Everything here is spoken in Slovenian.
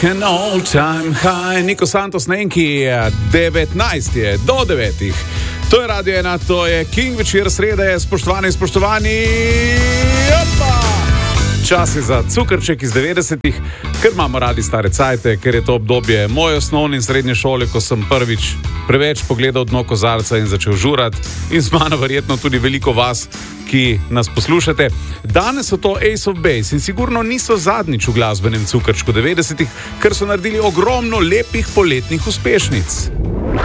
an all-time high. Niko Santos na Enki, 19 je, do 9. To je Radio 1, to je King večer srede, spoštovani in spoštovani. Opa! Čas je za cukrček iz 90-ih, ker imamo radi stare cajte, ker je to obdobje moje osnovne in srednje šole, ko sem prvič preveč pogledal dno kozarca in začel žurati, in z mano verjetno tudi veliko vas, ki nas poslušate. Danes so to Ace of Base in sigurno niso zadnjič v glasbenem cukrčku 90-ih, ker so naredili ogromno lepih poletnih uspešnic.